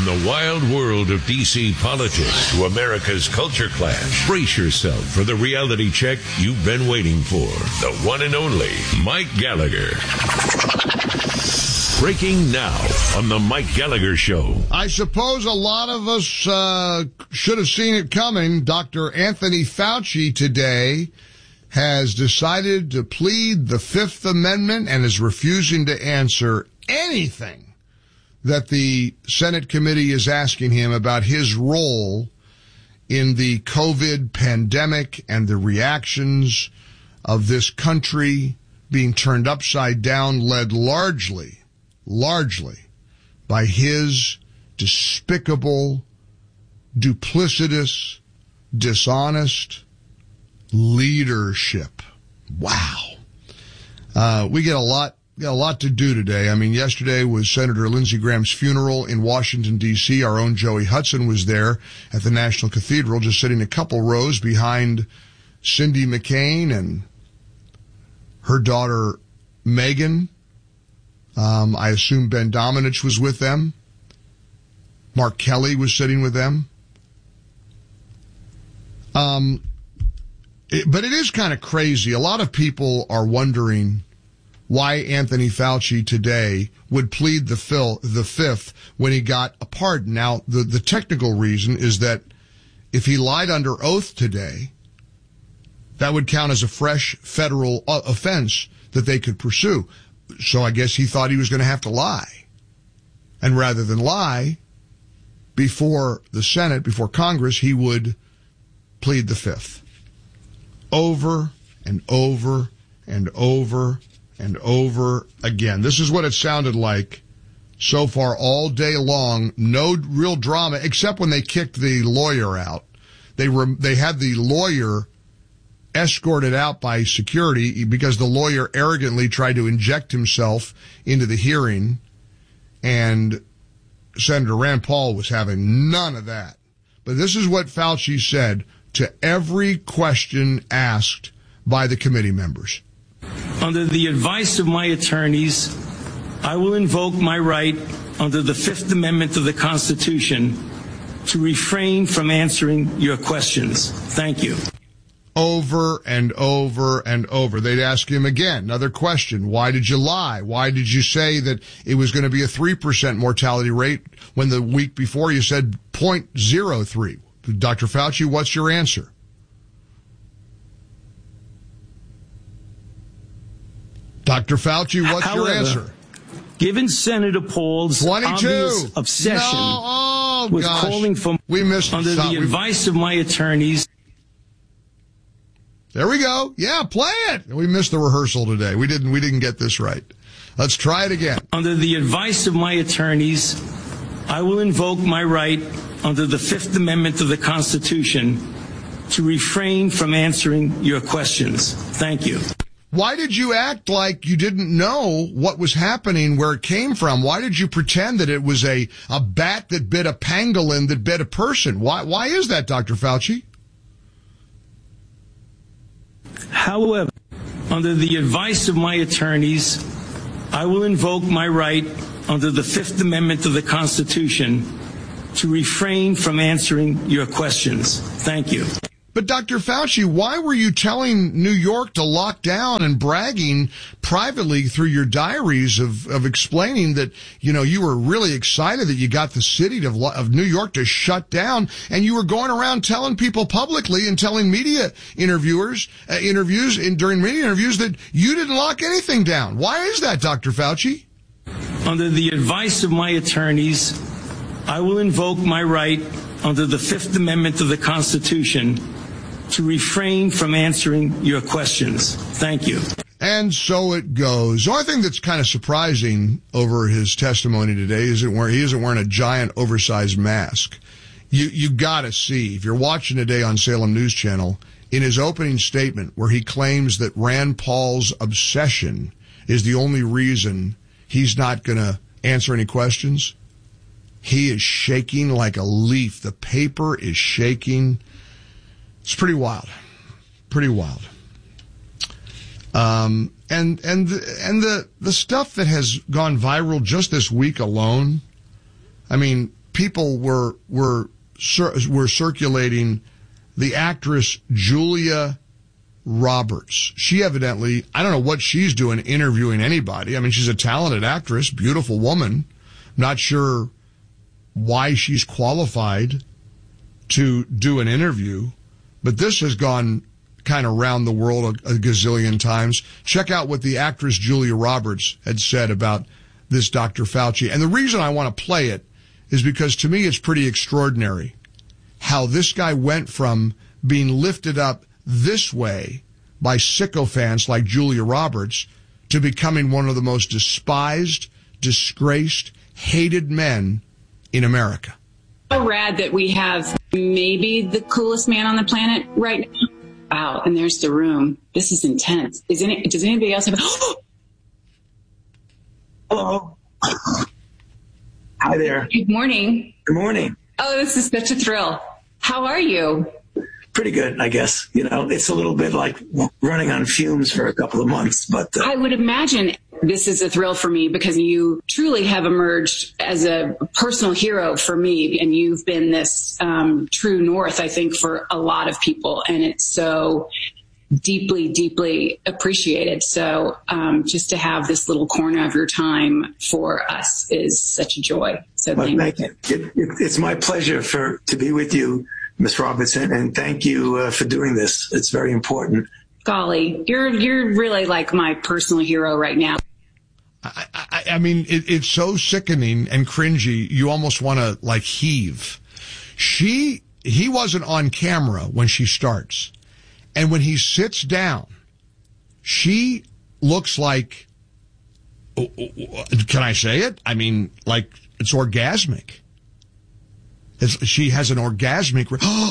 From the wild world of D.C. politics to America's culture clash, brace yourself for the reality check you've been waiting for. The one and only Mike Gallagher. Breaking now on the Mike Gallagher Show. I suppose a lot of us should have seen it coming. Dr. Anthony Fauci today has decided to plead the Fifth Amendment and is refusing to answer anything that the Senate committee is asking him about his role in the COVID pandemic and the reactions of this country being turned upside down, led largely by his despicable, duplicitous, dishonest leadership. Wow. We get a lot to do today. I mean, yesterday was Senator Lindsey Graham's funeral in Washington, D.C. Our own Joey Hudson was there at the National Cathedral, just sitting a couple rows behind Cindy McCain and her daughter, Megan. I assume Ben Domenech was with them. Mark Kelly was sitting with them. But it is kind of crazy. A lot of people are wondering why Anthony Fauci today would plead the fifth when he got a pardon. Now, the technical reason is that if he lied under oath today, that would count as a fresh federal offense that they could pursue. So I guess he thought he was going to have to lie. And rather than lie before the Senate, before Congress, he would plead the fifth. Over and over and over and over again. This is what it sounded like so far all day long. No real drama, except when they kicked the lawyer out. They had the lawyer escorted out by security because the lawyer arrogantly tried to inject himself into the hearing, and Senator Rand Paul was having none of that. But this is what Fauci said to every question asked by the committee members. Under the advice of my attorneys, I will invoke my right under the Fifth Amendment of the Constitution to refrain from answering your questions. Thank you. Over and over and over. They'd ask him again, another question. Why did you lie? Why did you say that it was going to be a 3% mortality rate when the week before you said 0.03? Dr. Fauci, what's your answer? Dr. Fauci, what's your answer? Given Senator Paul's 22. Obvious obsession with calling for under the advice of my attorneys. There we go. Yeah, play it. We missed the rehearsal today. We didn't get this right. Let's try it again. Under the advice of my attorneys, I will invoke my right under the Fifth Amendment of the Constitution to refrain from answering your questions. Thank you. Why did you act like you didn't know what was happening, where it came from? Why did you pretend that it was a bat that bit a pangolin that bit a person? Why is that, Dr. Fauci? However, under the advice of my attorneys, I will invoke my right under the Fifth Amendment of the Constitution to refrain from answering your questions. Thank you. But Dr. Fauci, why were you telling New York to lock down and bragging privately through your diaries of explaining that, you were really excited that you got the city of New York to shut down, and you were going around telling people publicly and telling media during media interviews that you didn't lock anything down? Why is that, Dr. Fauci? Under the advice of my attorneys, I will invoke my right under the Fifth Amendment of the Constitution to refrain from answering your questions. Thank you. And so it goes. The only thing that's kind of surprising over his testimony today is he isn't wearing a giant oversized mask. You gotta see, if you're watching today on Salem News Channel, in his opening statement where he claims that Rand Paul's obsession is the only reason he's not gonna answer any questions, he is shaking like a leaf. The paper is shaking. It's pretty wild. Pretty wild. And the stuff that has gone viral just this week alone, I mean, people were circulating the actress Julia Roberts. She evidently, I don't know what she's doing interviewing anybody. I mean, she's a talented actress, beautiful woman. Not sure why she's qualified to do an interview, but this has gone kind of around the world a gazillion times. Check out what the actress Julia Roberts had said about this Dr. Fauci. And the reason I want to play it is because to me it's pretty extraordinary how this guy went from being lifted up this way by sycophants like Julia Roberts to becoming one of the most despised, disgraced, hated men in America. So rad that we have maybe the coolest man on the planet right now. Wow, and there's the room. This is intense. Does anybody else have Hello. Hi there. Good morning. Good morning. Oh, this is such a thrill. How are you? Pretty good, I guess. You know, it's a little bit like running on fumes for a couple of months, but I would imagine this is a thrill for me because you truly have emerged as a personal hero for me, and you've been this true north, I think, for a lot of people, and it's so deeply, deeply appreciated. So just to have this little corner of your time for us is such a joy. So thank you. It's my pleasure to be with you, Ms. Robertson, and thank you for doing this. It's very important. Golly, you're really like my personal hero right now. I mean, it's so sickening and cringy. You almost want to like heave. He wasn't on camera when she starts. And when he sits down, she looks like, can I say it? I mean, like it's orgasmic. She has an orgasmic.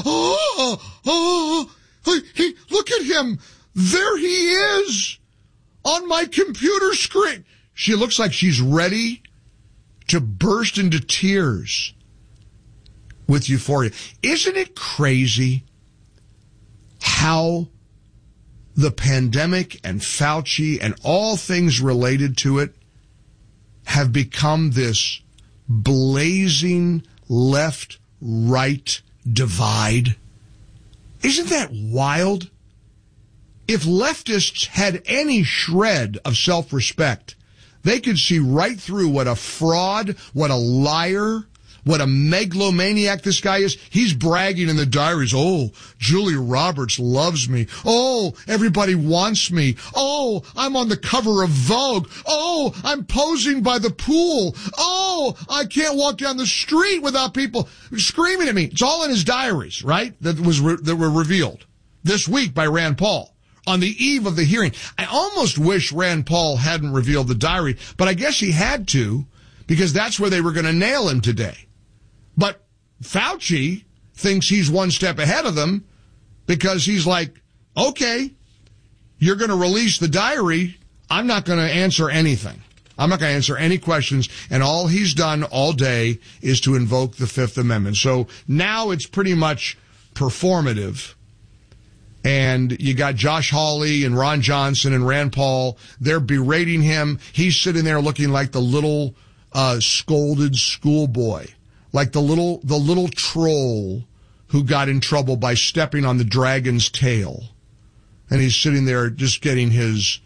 Hey, look at him. There he is on my computer screen. She looks like she's ready to burst into tears with euphoria. Isn't it crazy how the pandemic and Fauci and all things related to it have become this blazing left-right divide? Isn't that wild? If leftists had any shred of self-respect, they could see right through what a fraud, what a liar, what a megalomaniac this guy is. He's bragging in the diaries. Oh, Julia Roberts loves me. Oh, everybody wants me. Oh, I'm on the cover of Vogue. Oh, I'm posing by the pool. Oh, I can't walk down the street without people screaming at me. It's all in his diaries, right? That were revealed this week by Rand Paul on the eve of the hearing. I almost wish Rand Paul hadn't revealed the diary, but I guess he had to because that's where they were going to nail him today. But Fauci thinks he's one step ahead of them because he's like, okay, you're going to release the diary. I'm not going to answer anything. I'm not going to answer any questions. And all he's done all day is to invoke the Fifth Amendment. So now it's pretty much performative. And you got Josh Hawley and Ron Johnson and Rand Paul. They're berating him. He's sitting there looking like the little scolded schoolboy. Like the little troll who got in trouble by stepping on the dragon's tail. And he's sitting there just getting his